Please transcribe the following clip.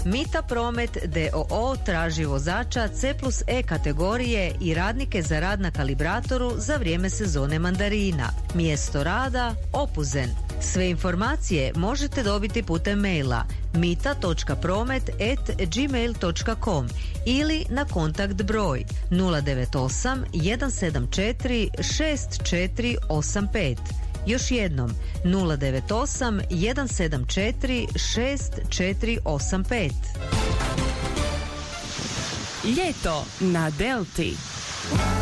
Mita Promet d.o.o. traži vozača C+E kategorije i radnike za rad na kalibratoru za vrijeme sezone mandarina. Mjesto rada Opuzen. Sve informacije možete dobiti putem maila mita.promet@gmail.com ili na kontakt broj 098 174 6485. Još jednom 098 174 6485. Ljeto na Delti.